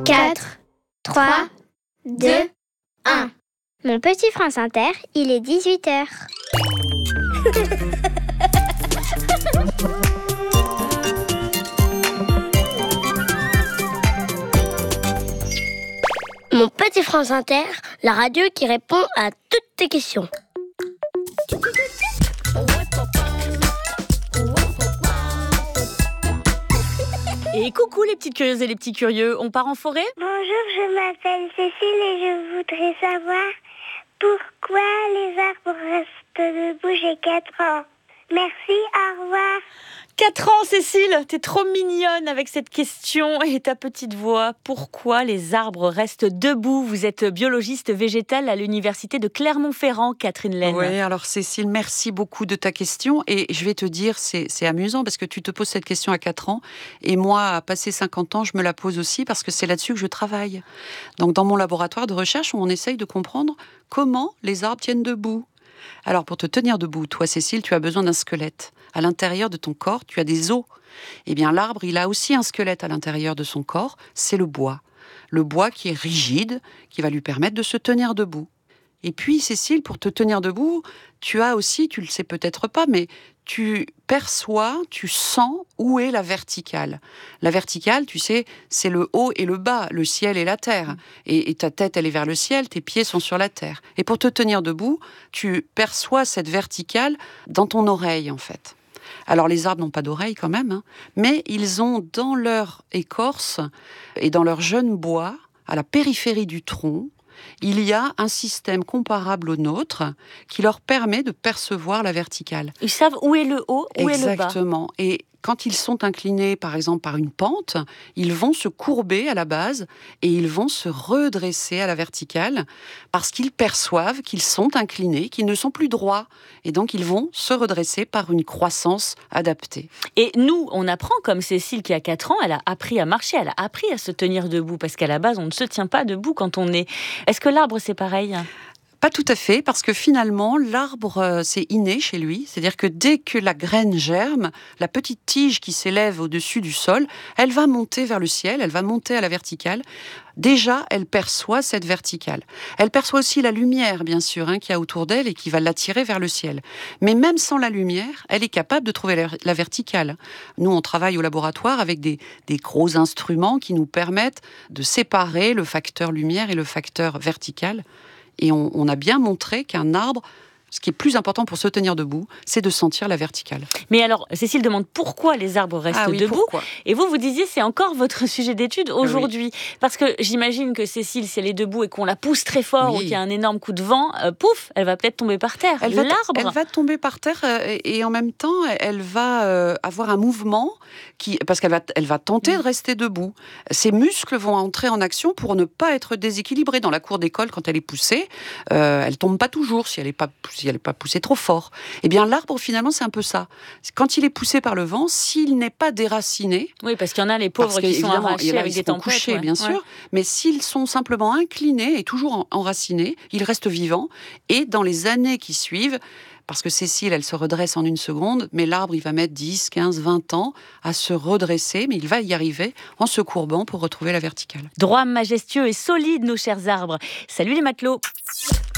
4, 3, 2, 1. Mon petit France Inter, il est 18h. Mon petit France Inter, la radio qui répond à toutes tes questions. Et coucou les petites curieuses et les petits curieux, on part en forêt ? Bonjour, je m'appelle Cécile et je voudrais savoir pourquoi les arbres restent debout. J'ai 4 ans. Merci, au revoir. 4 ans Cécile, t'es trop mignonne avec cette question et ta petite voix. Pourquoi les arbres restent debout ? Vous êtes biologiste végétale à l'université de Clermont-Ferrand, Catherine Laine. Oui, alors Cécile, merci beaucoup de ta question. Et je vais te dire, c'est amusant parce que tu te poses cette question à 4 ans. Et moi, à passer 50 ans, je me la pose aussi parce que c'est là-dessus que je travaille. Donc dans mon laboratoire de recherche, on essaye de comprendre comment les arbres tiennent debout. Alors pour te tenir debout, toi Cécile, tu as besoin d'un squelette. À l'intérieur de ton corps, tu as des os. Eh bien l'arbre, il a aussi un squelette à l'intérieur de son corps, c'est le bois. Le bois qui est rigide, qui va lui permettre de se tenir debout. Et puis Cécile, pour te tenir debout, tu as aussi, tu le sais peut-être pas, mais tu perçois, tu sens où est la verticale. La verticale, tu sais, c'est le haut et le bas, le ciel et la terre. Et ta tête, elle est vers le ciel, tes pieds sont sur la terre. Et pour te tenir debout, tu perçois cette verticale dans ton oreille, en fait. Alors les arbres n'ont pas d'oreille quand même, hein, mais ils ont dans leur écorce et dans leur jeune bois, à la périphérie du tronc, il y a un système comparable au nôtre qui leur permet de percevoir la verticale. Ils savent où est le haut, où est le bas. Exactement. Et quand ils sont inclinés, par exemple, par une pente, ils vont se courber à la base et ils vont se redresser à la verticale parce qu'ils perçoivent qu'ils sont inclinés, qu'ils ne sont plus droits. Et donc, ils vont se redresser par une croissance adaptée. Et nous, on apprend, comme Cécile qui a 4 ans, elle a appris à marcher, elle a appris à se tenir debout parce qu'à la base, on ne se tient pas debout quand on est... Est-ce que l'arbre, c'est pareil ? Pas tout à fait, parce que finalement, l'arbre, c'est inné chez lui. C'est-à-dire que dès que la graine germe, la petite tige qui s'élève au-dessus du sol, elle va monter vers le ciel, elle va monter à la verticale. Déjà, elle perçoit cette verticale. Elle perçoit aussi la lumière, bien sûr, qu'il y a autour d'elle et qui va l'attirer vers le ciel. Mais même sans la lumière, elle est capable de trouver la verticale. Nous, on travaille au laboratoire avec des gros instruments qui nous permettent de séparer le facteur lumière et le facteur vertical. Et on a bien montré qu'un arbre, ce qui est plus important pour se tenir debout, c'est de sentir la verticale. Mais alors, Cécile demande pourquoi les arbres restent debout. Pourquoi ? Et vous disiez, c'est encore votre sujet d'étude aujourd'hui. Oui. Parce que j'imagine que Cécile, si elle est debout et qu'on la pousse très fort ou qu'il y a un énorme coup de vent, pouf, elle va peut-être tomber par terre. Elle va tomber par terre et en même temps, elle va avoir un mouvement parce qu'elle va tenter de rester debout. Ses muscles vont entrer en action pour ne pas être déséquilibrés. Dans la cour d'école, quand elle est poussée, elle tombe pas toujours si elle n'est pas poussée trop fort. Eh bien, l'arbre, finalement, c'est un peu ça. Quand il est poussé par le vent, s'il n'est pas déraciné... Oui, parce qu'il y en a les pauvres qui sont arrachés avec des tempêtes. Couchés, bien sûr. Mais s'ils sont simplement inclinés et toujours enracinés, ils restent vivants. Et dans les années qui suivent, parce que Cécile, elle se redresse en 1 seconde, mais l'arbre, il va mettre 10, 15, 20 ans à se redresser, mais il va y arriver en se courbant pour retrouver la verticale. Droit, majestueux et solide, nos chers arbres. Salut les matelots.